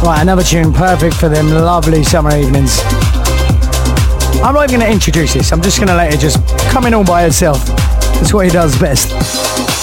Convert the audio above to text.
Right, another tune perfect for them lovely summer evenings. I'm not even going to introduce this, I'm just going to let it just come in all by itself. That's what he does best.